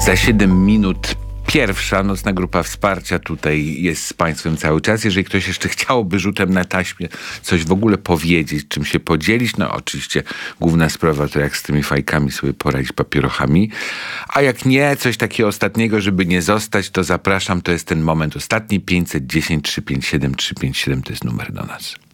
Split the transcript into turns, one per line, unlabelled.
Za 7 minut pierwsza nocna grupa wsparcia tutaj jest z Państwem cały czas. Jeżeli ktoś jeszcze chciałby rzutem na taśmie coś w ogóle powiedzieć, czym się podzielić, no oczywiście główna sprawa to jak z tymi fajkami sobie poradzić papierochami. A jak nie, coś takiego ostatniego, żeby nie zostać, to zapraszam, to jest ten moment ostatni. 510 357 357 to jest numer do nas.